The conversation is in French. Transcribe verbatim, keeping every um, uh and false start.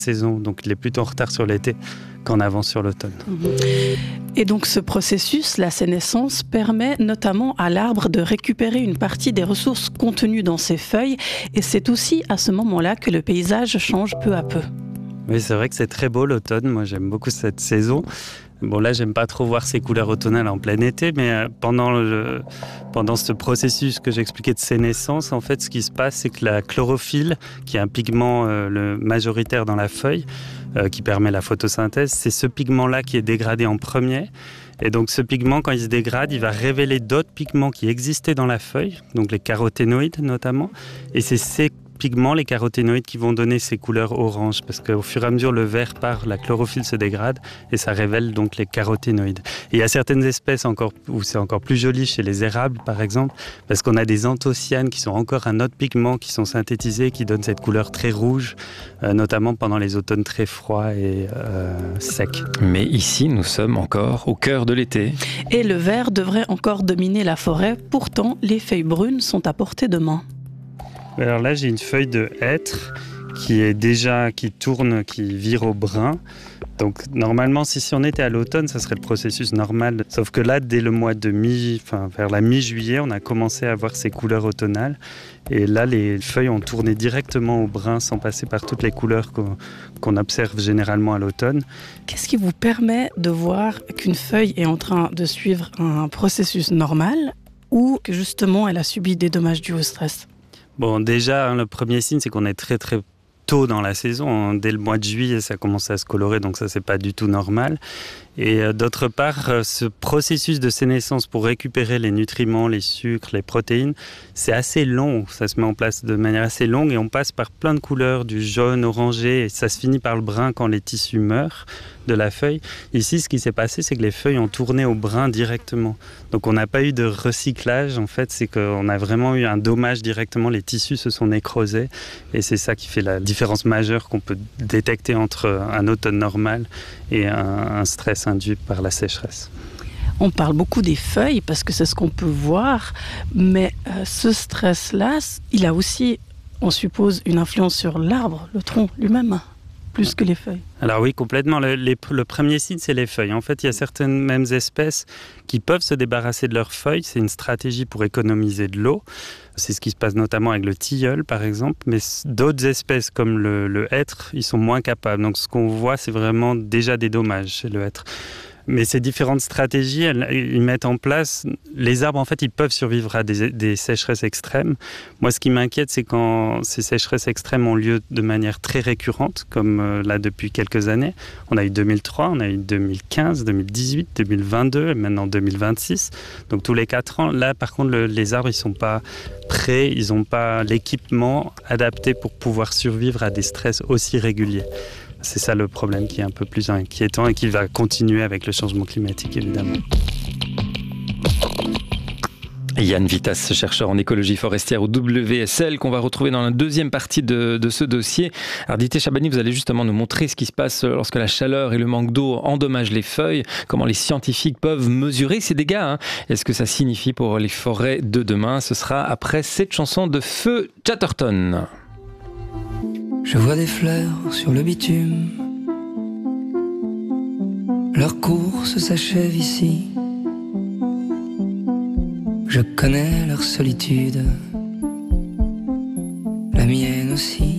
saison, donc il est plutôt en retard sur l'été qu'en avance sur l'automne. Et donc ce processus, la sénescence, permet notamment à l'arbre de récupérer une partie des ressources contenues dans ses feuilles, et c'est aussi à ce moment-là que le paysage change peu à peu. Oui, c'est vrai que c'est très beau l'automne, moi j'aime beaucoup cette saison. Bon là, j'aime pas trop voir ces couleurs automnales en plein été, mais pendant, le, pendant ce processus que j'expliquais de sénescence, en fait, ce qui se passe, c'est que la chlorophylle, qui est un pigment euh, le majoritaire dans la feuille, euh, qui permet la photosynthèse, c'est ce pigment-là qui est dégradé en premier. Et donc ce pigment, quand il se dégrade, il va révéler d'autres pigments qui existaient dans la feuille, donc les caroténoïdes notamment, et c'est ces pigments, les caroténoïdes, qui vont donner ces couleurs orange, parce qu'au fur et à mesure le vert part, la chlorophylle se dégrade et ça révèle donc les caroténoïdes. Et il y a certaines espèces encore où c'est encore plus joli, chez les érables par exemple, parce qu'on a des anthocyanes qui sont encore un autre pigment qui sont synthétisés, qui donnent cette couleur très rouge, euh, notamment pendant les automnes très froids et euh, secs. Mais ici, nous sommes encore au cœur de l'été. Et le vert devrait encore dominer la forêt, pourtant les feuilles brunes sont à portée de main. Alors là, j'ai une feuille de hêtre qui est déjà, qui tourne, qui vire au brun. Donc normalement, si, si on était à l'automne, ça serait le processus normal. Sauf que là, dès le mois de mi, enfin vers la mi-juillet, on a commencé à voir ces couleurs automnales. Et là, les feuilles ont tourné directement au brun sans passer par toutes les couleurs qu'on, qu'on observe généralement à l'automne. Qu'est-ce qui vous permet de voir qu'une feuille est en train de suivre un processus normal ou que justement elle a subi des dommages dus au stress ? Bon, déjà, hein, le premier signe, c'est qu'on est très très tôt dans la saison. Dès le mois de juillet, ça commence à se colorer, donc ça, c'est pas du tout normal. Et euh, d'autre part, euh, ce processus de sénescence pour récupérer les nutriments, les sucres, les protéines, c'est assez long. Ça se met en place de manière assez longue et on passe par plein de couleurs, du jaune, orangé, et ça se finit par le brun quand les tissus meurent de la feuille. Ici, ce qui s'est passé, c'est que les feuilles ont tourné au brun directement. Donc on n'a pas eu de recyclage, en fait, c'est qu'on a vraiment eu un dommage directement, les tissus se sont nécrosés, et c'est ça qui fait la différence majeure qu'on peut détecter entre un automne normal et un, un stress induit par la sécheresse. On parle beaucoup des feuilles parce que c'est ce qu'on peut voir, mais euh, ce stress-là, il a aussi, on suppose, une influence sur l'arbre, le tronc lui-même, plus que les feuilles. Alors oui, complètement. Le, les, le premier signe, c'est les feuilles. En fait, il y a certaines mêmes espèces qui peuvent se débarrasser de leurs feuilles. C'est une stratégie pour économiser de l'eau. C'est ce qui se passe notamment avec le tilleul, par exemple. Mais d'autres espèces, comme le, le hêtre, ils sont moins capables. Donc ce qu'on voit, c'est vraiment déjà des dommages chez le hêtre. Mais ces différentes stratégies, elles, ils mettent en place... Les arbres, en fait, ils peuvent survivre à des, des sécheresses extrêmes. Moi, ce qui m'inquiète, c'est quand ces sécheresses extrêmes ont lieu de manière très récurrente, comme euh, là, depuis quelques années. On a eu deux mille trois, on a eu deux mille quinze, deux mille dix-huit, deux mille vingt-deux, et maintenant deux mille vingt-six. Donc, tous les quatre ans. Là, par contre, le, les arbres, ils ne sont pas prêts, ils n'ont pas l'équipement adapté pour pouvoir survivre à des stress aussi réguliers. C'est ça le problème qui est un peu plus inquiétant et qui va continuer avec le changement climatique, évidemment. Yann Vittas, chercheur en écologie forestière au W S L, qu'on va retrouver dans la deuxième partie de, de ce dossier. Ardité Chabani, vous allez justement nous montrer ce qui se passe lorsque la chaleur et le manque d'eau endommagent les feuilles, comment les scientifiques peuvent mesurer ces dégâts. Hein. Est-ce que ça signifie pour les forêts de demain ? Ce sera après cette chanson de Feu Chatterton. Je vois des fleurs sur le bitume, leur course s'achève ici. Je connais leur solitude, la mienne aussi.